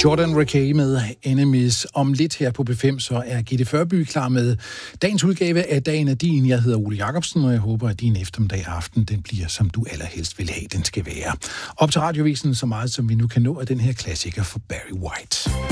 Jordan Rakei med Enemies. Om lidt her på B5, så er Gitte Førby klar med dagens udgave af Dagen er din. Jeg hedder Ole Jacobsen, og jeg håber, at din eftermiddag aften, den bliver, som du allerhelst vil have, den skal være. Op til radiovisen så meget, som vi nu kan nå, af den her klassiker for Barry White.